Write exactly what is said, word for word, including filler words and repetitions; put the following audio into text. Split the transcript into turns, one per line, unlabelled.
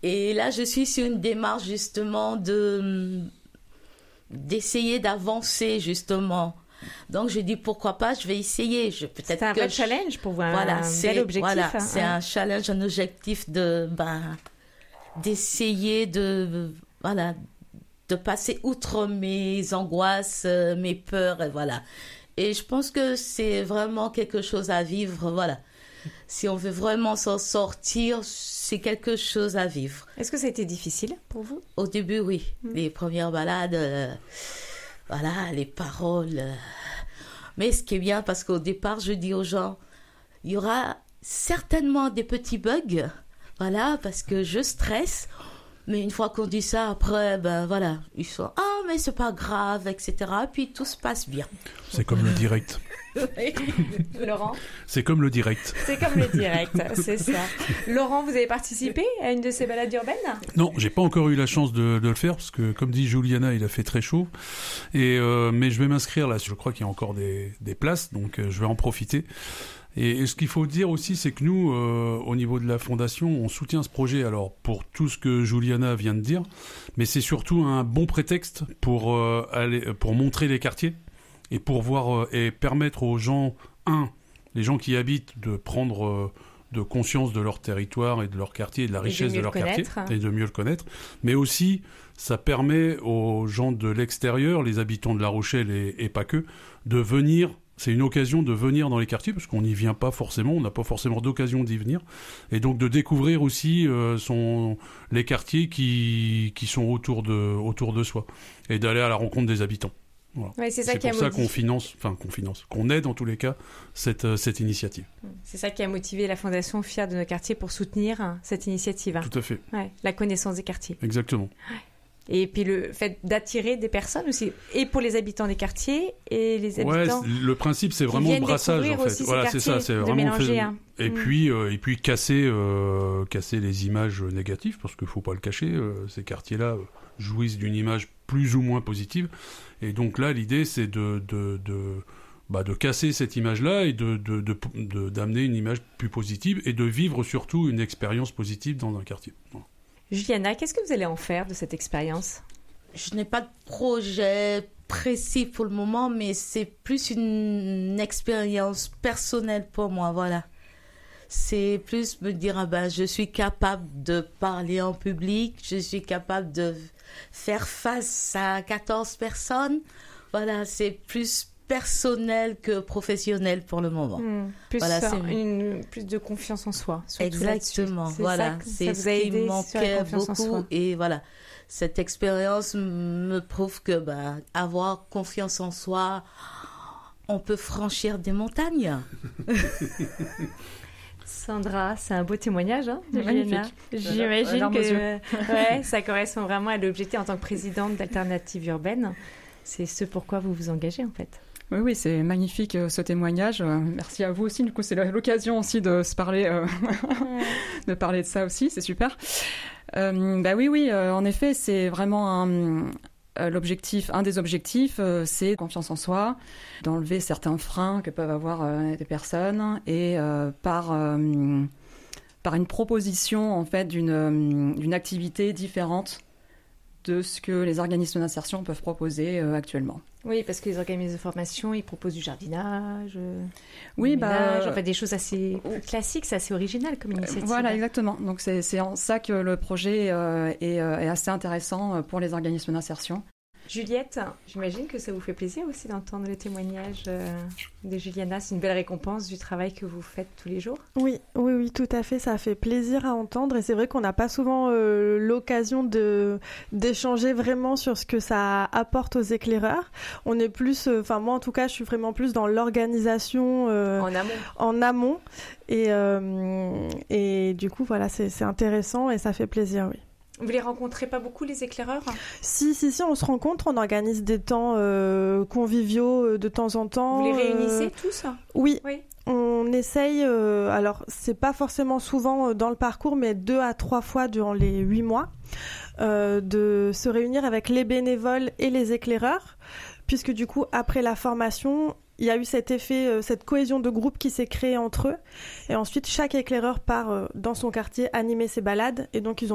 Et là, je suis sur une démarche justement de d'essayer d'avancer justement. Donc je dis pourquoi pas, je vais essayer. Je, peut-être
c'est un
que
vrai
je...
challenge pour vous, un,
voilà,
un
c'est,
bel objectif.
Voilà,
hein,
c'est
hein.
un challenge, un objectif de ben, d'essayer de voilà de passer outre mes angoisses, mes peurs et voilà. Et je pense que c'est vraiment quelque chose à vivre, voilà. Si on veut vraiment s'en sortir, c'est quelque chose à vivre.
Est-ce que ça a été difficile pour vous ?
Au début, oui. Mmh. Les premières balades, euh, voilà, les paroles. Euh... Mais ce qui est bien, parce qu'au départ, je dis aux gens, il y aura certainement des petits bugs, voilà, parce que je stresse. Mais une fois qu'on dit ça, après, ben voilà, ils sont « Ah, mais c'est pas grave, et cetera » Puis tout se passe bien.
C'est comme le direct.
Laurent ?
C'est comme le direct.
C'est comme le direct, c'est ça. Laurent, vous avez participé à une de ces balades urbaines ?
Non, j'ai pas encore eu la chance de, de le faire, parce que comme dit Juliana, il a fait très chaud. Et, euh, mais je vais m'inscrire là, je crois qu'il y a encore des, des places, donc euh, je vais en profiter. Et, et ce qu'il faut dire aussi, c'est que nous, euh, au niveau de la Fondation, on soutient ce projet, alors pour tout ce que Juliana vient de dire, mais c'est surtout un bon prétexte pour, euh, aller, pour montrer les quartiers et pour voir euh, et permettre aux gens, un, les gens qui y habitent, de prendre euh, de conscience de leur territoire et de leur quartier et de la richesse de, de leur quartier et de mieux le connaître, mais aussi ça permet aux gens de l'extérieur, les habitants de La Rochelle et, et pas que, de venir. C'est une occasion de venir dans les quartiers, parce qu'on n'y vient pas forcément, on n'a pas forcément d'occasion d'y venir, et donc de découvrir aussi euh, son, les quartiers qui, qui sont autour de, autour de soi, et d'aller à la rencontre des habitants. Voilà.
Ouais, c'est ça
c'est
qui
pour
a
ça
motivé.
qu'on finance, enfin qu'on finance, qu'on aide en tous les cas cette, cette initiative.
C'est ça qui a motivé la Fondation Fiers de nos quartiers pour soutenir hein, cette initiative.
Tout à fait.
Ouais, la connaissance des quartiers.
Exactement.
Ouais. Et puis le fait d'attirer des personnes aussi, et pour les habitants des quartiers et les habitants.
Ouais, le principe c'est vraiment le brassage en fait. Voilà, c'est ça, c'est vraiment
mélanger, hein.
Et mm. puis euh, et puis casser euh, casser les images négatives, parce qu'il faut pas le cacher, euh, ces quartiers-là euh, jouissent d'une image plus ou moins positive. Et donc là, l'idée c'est de de, de Bah de casser cette image-là et de, de, de, de, d'amener une image plus positive et de vivre surtout une expérience positive dans un quartier. Voilà.
Juliana, qu'est-ce que vous allez en faire de cette expérience ?
Je n'ai pas de projet précis pour le moment, mais c'est plus une expérience personnelle pour moi, voilà. C'est plus me dire, ah ben, je suis capable de parler en public, je suis capable de faire face à quatorze personnes. Voilà, c'est plus personnel que professionnel pour le moment.
Mmh, plus,
voilà,
c'est
c'est...
Une, plus de confiance en soi.
Exactement,
c'est
voilà.
Ça,
c'est
ça
ce qui me manquait beaucoup. Et voilà, cette expérience me prouve que bah, avoir confiance en soi, on peut franchir des montagnes.
Sandra, c'est un beau témoignage, hein, de
Magnifique.
J'imagine
voilà,
que ouais, ça correspond vraiment à l'objectif en tant que présidente d'Alternative Urbaine. C'est ce pourquoi vous vous engagez, en fait.
Oui, oui, c'est magnifique ce témoignage. Merci à vous aussi. Du coup, c'est l'occasion aussi de se parler, euh, de parler de ça aussi. C'est super. Euh, bah oui, oui. Euh, en effet, c'est vraiment un, euh, l'objectif, un des objectifs, euh, c'est confiance en soi, d'enlever certains freins que peuvent avoir euh, des personnes et euh, par euh, par une proposition en fait d'une d'une activité différente de ce que les organismes d'insertion peuvent proposer euh, actuellement.
Oui, parce que les organismes de formation, ils proposent du jardinage, euh,
oui,
du ménage,
bah,
enfin des choses assez classiques, c'est assez original comme initiative.
Voilà, exactement. Donc c'est, c'est en ça que le projet euh, est, euh, est assez intéressant pour les organismes d'insertion.
Juliette, j'imagine que ça vous fait plaisir aussi d'entendre le témoignage euh, de Juliana. C'est une belle récompense du travail que vous faites tous les jours.
Oui, oui, oui, tout à fait. Ça fait plaisir à entendre. Et c'est vrai qu'on n'a pas souvent euh, l'occasion de, d'échanger vraiment sur ce que ça apporte aux éclaireurs. On est plus, enfin euh, moi en tout cas, je suis vraiment plus dans l'organisation euh,
en amont.
En amont. Et, euh, et du coup, voilà, c'est, c'est intéressant et ça fait plaisir, oui.
Vous les rencontrez pas beaucoup, les éclaireurs ?
Si, si, si, on se rencontre, on organise des temps euh, conviviaux de temps en temps.
Vous les réunissez euh... tous ?
Oui.
Oui.
On essaye, euh, alors c'est pas forcément souvent dans le parcours, mais deux à trois fois durant les huit mois, euh, de se réunir avec les bénévoles et les éclaireurs, puisque du coup, après la formation, il y a eu cet effet, euh, cette cohésion de groupe qui s'est créée entre eux. Et ensuite, chaque éclaireur part euh, dans son quartier animer ses balades. Et donc, ils ont